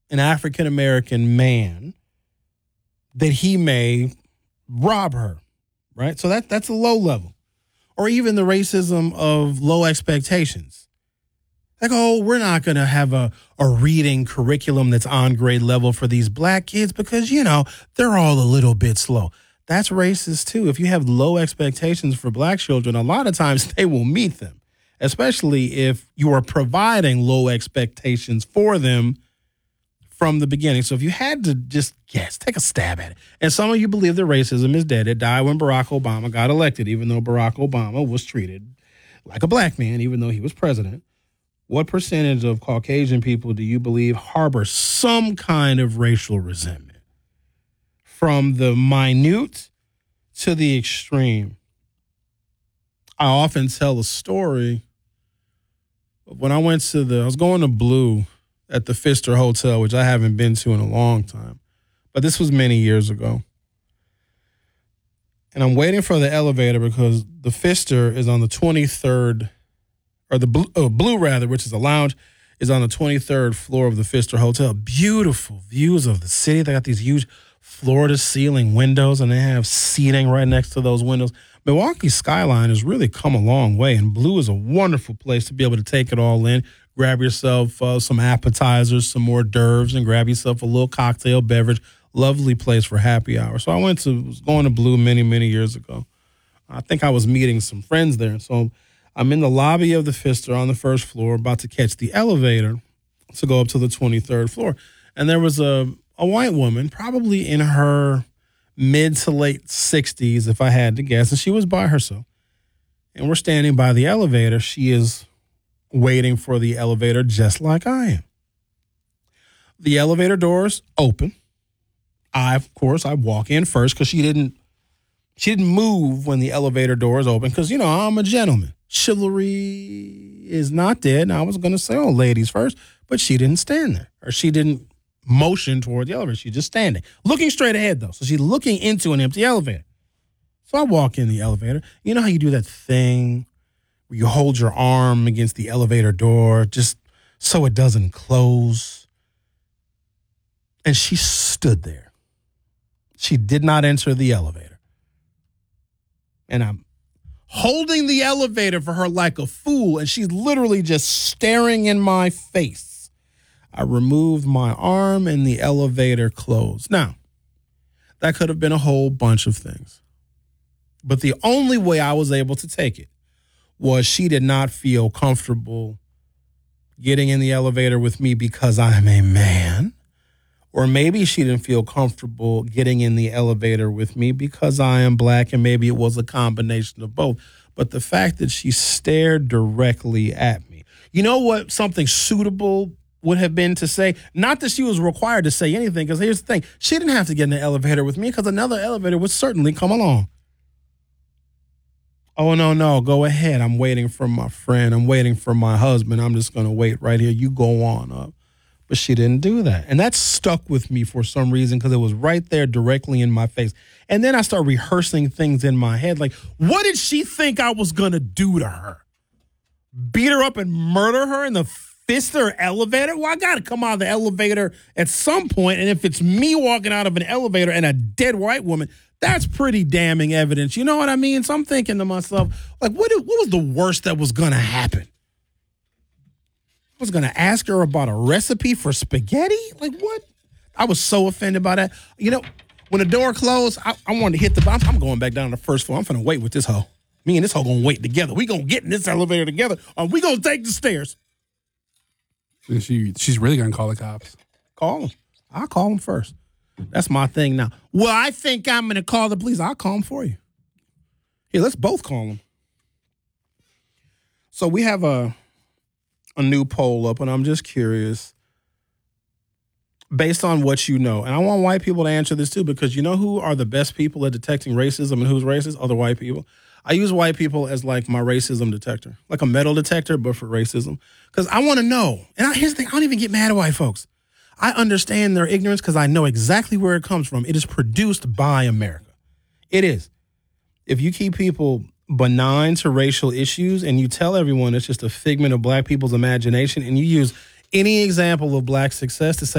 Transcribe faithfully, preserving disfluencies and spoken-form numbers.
an African-American man that he may rob her, right? So that that's a low level. Or even the racism of low expectations. Like, oh, we're not going to have a, a reading curriculum that's on grade level for these black kids because, you know, they're all a little bit slow. That's racist, too. If you have low expectations for black children, a lot of times they will meet them, especially if you are providing low expectations for them from the beginning. So if you had to just guess, take a stab at it. And some of you believe that racism is dead. It died when Barack Obama got elected, even though Barack Obama was treated like a black man, even though he was president. What percentage of Caucasian people do you believe harbor some kind of racial resentment? From the minute to the extreme. I often tell a story of when I went to the, I was going to Blue at the Pfister Hotel, which I haven't been to in a long time. But this was many years ago. And I'm waiting for the elevator because the Pfister is on the twenty-third, or the Blue, oh, Blue rather, which is a lounge, is on the twenty-third floor of the Pfister Hotel. Beautiful views of the city. They got these huge floor-to-ceiling windows, and they have seating right next to those windows. Milwaukee's skyline has really come a long way, and Blue is a wonderful place to be able to take it all in. Grab yourself uh, some appetizers, some hors d'oeuvres, and grab yourself a little cocktail beverage. Lovely place for happy hour. So I went to, was going to Blue many, many years ago. I think I was meeting some friends there. So I'm in the lobby of the Pfister on the first floor, about to catch the elevator to go up to the twenty-third floor. And there was a, a white woman, probably in her mid to late sixties, if I had to guess, and she was by herself. And we're standing by the elevator. She is waiting for the elevator just like I am. The elevator doors open. I, of course, I walk in first because she didn't she didn't move when the elevator doors open because, you know, I'm a gentleman. Chivalry is not dead. And I was going to say, oh, ladies first, but she didn't stand there, or she didn't motion toward the elevator. She's just standing, looking straight ahead, though. So she's looking into an empty elevator. So I walk in the elevator. You know how you do that thing where you hold your arm against the elevator door just so it doesn't close? And she stood there. She did not enter the elevator. And I'm holding the elevator for her like a fool, and she's literally just staring in my face. I removed my arm, and the elevator closed. Now, that could have been a whole bunch of things. But the only way I was able to take it was she did not feel comfortable getting in the elevator with me because I'm a man. Or maybe she didn't feel comfortable getting in the elevator with me because I am black, and maybe it was a combination of both. But the fact that she stared directly at me. You know what something suitable would have been to say? Not that she was required to say anything, because here's the thing. She didn't have to get in the elevator with me because another elevator would certainly come along. Oh, no, no, go ahead. I'm waiting for my friend. I'm waiting for my husband. I'm just going to wait right here. You go on up. But she didn't do that. And that stuck with me for some reason because it was right there directly in my face. And then I started rehearsing things in my head. Like, what did she think I was going to do to her? Beat her up and murder her in the Pfister elevator? Well, I got to come out of the elevator at some point. And if it's me walking out of an elevator and a dead white woman, that's pretty damning evidence. You know what I mean? So I'm thinking to myself, like, what, what was the worst that was going to happen? I was going to ask her about a recipe for spaghetti? Like, what? I was so offended by that. You know, when the door closed, I, I wanted to hit the bottom. I'm going back down to the first floor. I'm going to wait with this hoe. Me and this hoe going to wait together. We going to get in this elevator together, or we going to take the stairs. She, she's really going to call the cops. Call them. I'll call them first. That's my thing now. Well, I think I'm going to call the police. I'll call them for you. Here, let's both call them. So we have a... a new poll up, and I'm just curious, based on what you know, and I want white people to answer this too, because you know who are the best people at detecting racism and who's racist? Other white people. I use white people as like my racism detector, like a metal detector, but for racism, because I want to know. And I, here's the thing, I don't even get mad at white folks. I understand their ignorance because I know exactly where it comes from. It is produced by America. It is. If you keep people benign to racial issues and you tell everyone it's just a figment of black people's imagination, and you use any example of black success to say